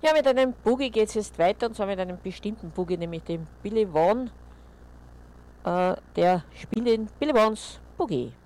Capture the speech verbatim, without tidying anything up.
Ja, mit einem Boogie geht es jetzt weiter, und zwar mit einem bestimmten Boogie, nämlich dem Billy Vaughn. Äh, der spielt den Billy Vaughns Boogie.